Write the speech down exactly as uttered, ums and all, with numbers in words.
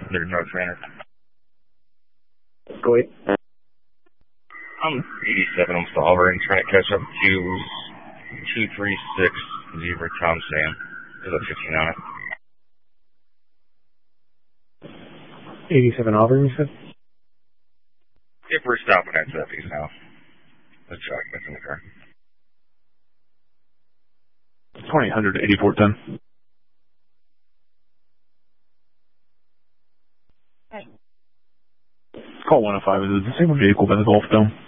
There's no trainer. Go ahead. I'm eighty-seven. I'm Solver trying to catch up to two three six Zebra Tom Sam. There's a fifteen on it. eighty-seven Auburn, you said? If we're stopping at Zephy's now. Let's try to get in the car. twenty hundred eighty-four ten. Call one oh five. Is it the same vehicle by the Golf Dome?